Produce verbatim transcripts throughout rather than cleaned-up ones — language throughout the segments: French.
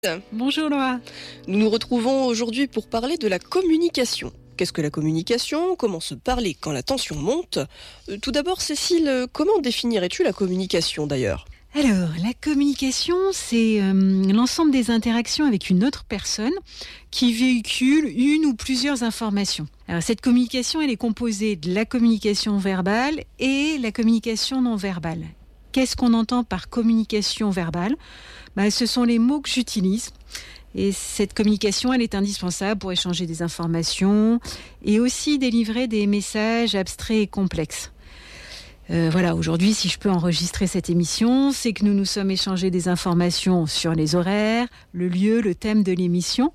Bonjour Laura. Nous nous retrouvons aujourd'hui pour parler de la communication. Qu'est-ce que la communication ? Comment se parler quand la tension monte ? Euh, Tout d'abord, Cécile, comment définirais-tu la communication d'ailleurs ? Alors, la communication, c'est euh, l'ensemble des interactions avec une autre personne qui véhicule une ou plusieurs informations. Alors, cette communication, elle est composée de la communication verbale et la communication non verbale. Qu'est-ce qu'on entend par communication verbale ? Ben, ce sont les mots que j'utilise. Et cette communication, elle est indispensable pour échanger des informations et aussi délivrer des messages abstraits et complexes. Euh, voilà, aujourd'hui, si je peux enregistrer cette émission, c'est que nous nous sommes échangés des informations sur les horaires, le lieu, le thème de l'émission.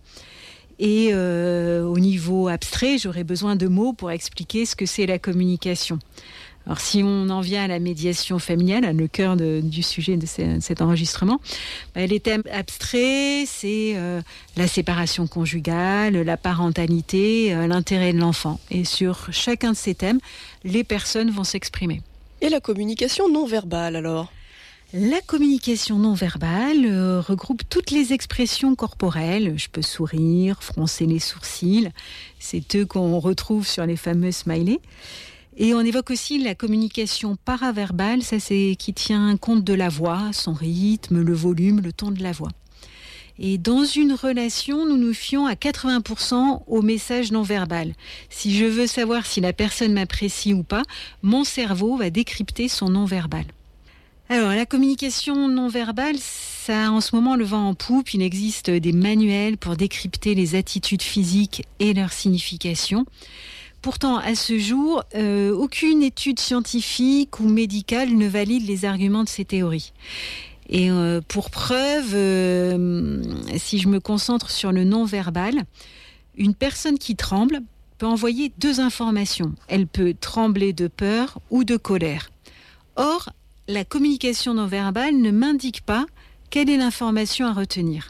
Et euh, au niveau abstrait, j'aurais besoin de mots pour expliquer ce que c'est la communication. Alors, si on en vient à la médiation familiale, le cœur de, du sujet de, ce, de cet enregistrement, ben, les thèmes abstraits, c'est euh, la séparation conjugale, la parentalité, euh, l'intérêt de l'enfant. Et sur chacun de ces thèmes, les personnes vont s'exprimer. Et la communication non verbale alors ? La communication non verbale euh, regroupe toutes les expressions corporelles. Je peux sourire, froncer les sourcils. C'est eux qu'on retrouve sur les fameux smileys. Et on évoque aussi la communication paraverbale, ça c'est qui tient compte de la voix, son rythme, le volume, le ton de la voix. Et dans une relation, nous nous fions à quatre-vingts pour cent au message non verbal. Si je veux savoir si la personne m'apprécie ou pas, mon cerveau va décrypter son non verbal. Alors, la communication non verbale, ça a en ce moment le vent en poupe. Il existe des manuels pour décrypter les attitudes physiques et leur signification. Pourtant, à ce jour, euh, aucune étude scientifique ou médicale ne valide les arguments de ces théories. Et euh, pour preuve, euh, si je me concentre sur le non-verbal, une personne qui tremble peut envoyer deux informations. Elle peut trembler de peur ou de colère. Or, la communication non-verbale ne m'indique pas quelle est l'information à retenir.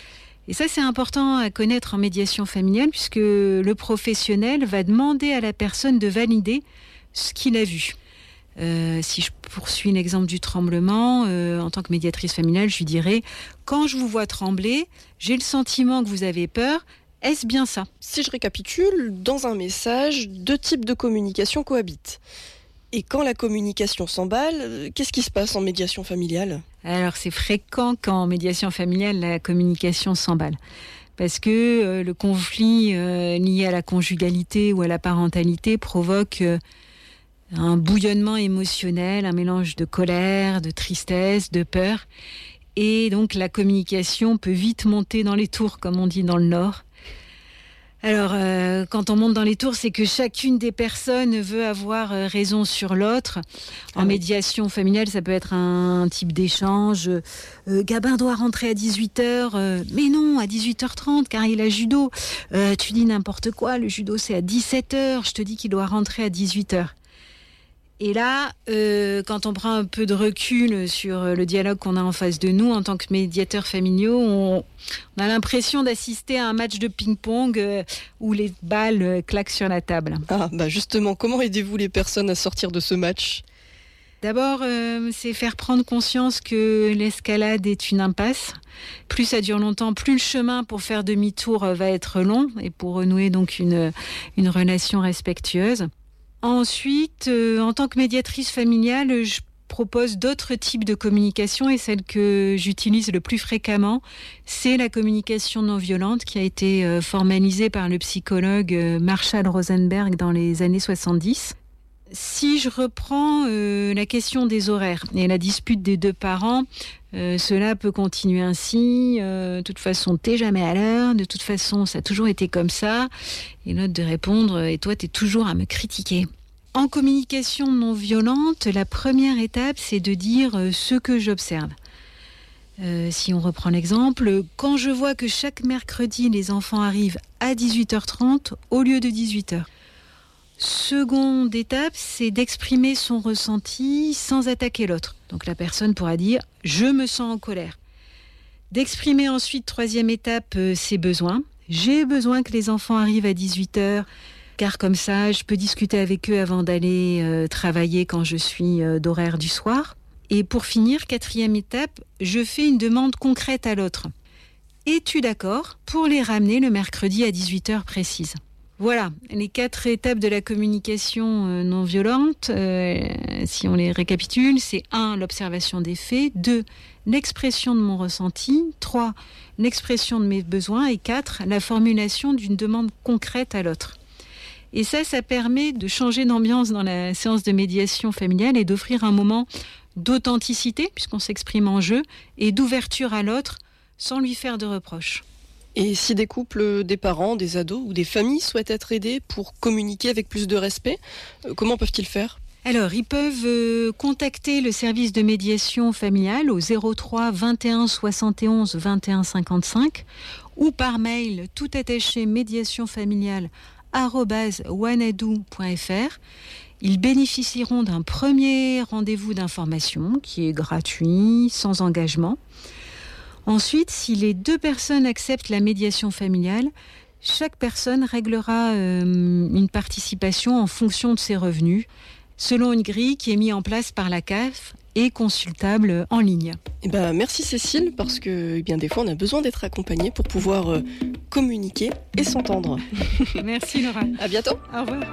Et ça, c'est important à connaître en médiation familiale puisque le professionnel va demander à la personne de valider ce qu'il a vu. Euh, si je poursuis l'exemple du tremblement, euh, en tant que médiatrice familiale, je lui dirais « Quand je vous vois trembler, j'ai le sentiment que vous avez peur. Est-ce bien ça ?» Si je récapitule, dans un message, deux types de communication cohabitent. Et quand la communication s'emballe, qu'est-ce qui se passe en médiation familiale ? Alors, c'est fréquent qu'en médiation familiale, la communication s'emballe. Parce que euh, le conflit euh, lié à la conjugalité ou à la parentalité provoque euh, un bouillonnement émotionnel, un mélange de colère, de tristesse, de peur. Et donc, la communication peut vite monter dans les tours, comme on dit dans le Nord. Alors, euh, quand on monte dans les tours, c'est que chacune des personnes veut avoir euh, raison sur l'autre. En ah oui. médiation familiale, ça peut être un, un type d'échange. Euh, Gabin doit rentrer à dix-huit heures. Euh, mais non, à dix-huit heures trente, car il a judo. Euh, tu dis n'importe quoi, le judo c'est à dix-sept heures. Je te dis qu'il doit rentrer à dix-huit heures. Et là, euh, quand on prend un peu de recul sur le dialogue qu'on a en face de nous, en tant que médiateurs familiaux, on, on a l'impression d'assister à un match de ping-pong euh, où les balles euh, claquent sur la table. Ah, bah justement, comment aidez-vous les personnes à sortir de ce match ? D'abord, euh, c'est faire prendre conscience que l'escalade est une impasse. Plus ça dure longtemps, plus le chemin pour faire demi-tour va être long et pour renouer donc une, une relation respectueuse. Ensuite, euh, en tant que médiatrice familiale, je propose d'autres types de communication et celle que j'utilise le plus fréquemment, c'est la communication non violente qui a été euh, formalisée par le psychologue euh, Marshall Rosenberg dans les années soixante-dix. Si je reprends euh, la question des horaires et la dispute des deux parents, euh, cela peut continuer ainsi. Euh, de toute façon, t'es jamais à l'heure. De toute façon, ça a toujours été comme ça. Et l'autre de répondre, et toi, t'es toujours à me critiquer. En communication non violente, la première étape, c'est de dire euh, ce que j'observe. Euh, si on reprend l'exemple, quand je vois que chaque mercredi, les enfants arrivent à dix-huit heures trente au lieu de dix-huit heures. Seconde étape, c'est d'exprimer son ressenti sans attaquer l'autre. Donc la personne pourra dire « je me sens en colère ». D'exprimer ensuite, troisième étape, euh, ses besoins. J'ai besoin que les enfants arrivent à dix-huit heures, car comme ça, je peux discuter avec eux avant d'aller euh, travailler quand je suis euh, d'horaire du soir. Et pour finir, quatrième étape, je fais une demande concrète à l'autre. Es-tu d'accord pour les ramener le mercredi à dix-huit heures précise ? Voilà, les quatre étapes de la communication euh, non violente, euh, si on les récapitule, c'est un, l'observation des faits, deux, l'expression de mon ressenti, trois, l'expression de mes besoins et quatre, la formulation d'une demande concrète à l'autre. Et ça, ça permet de changer d'ambiance dans la séance de médiation familiale et d'offrir un moment d'authenticité, puisqu'on s'exprime en jeu, et d'ouverture à l'autre sans lui faire de reproches. Et si des couples, des parents, des ados ou des familles souhaitent être aidés pour communiquer avec plus de respect, euh, comment peuvent-ils faire ? Alors, ils peuvent euh, contacter le service de médiation familiale au zéro trois vingt et un soixante et onze vingt et un cinquante-cinq ou par mail tout attaché médiation familiale arobase wanadoo point f r. Ils bénéficieront d'un premier rendez-vous d'information qui est gratuit, sans engagement. Ensuite, si les deux personnes acceptent la médiation familiale, chaque personne réglera euh, une participation en fonction de ses revenus, selon une grille qui est mise en place par la C A F et consultable en ligne. Eh ben, merci Cécile, parce que eh bien, des fois on a besoin d'être accompagné pour pouvoir euh, communiquer et s'entendre. Merci Laura. À bientôt. Au revoir.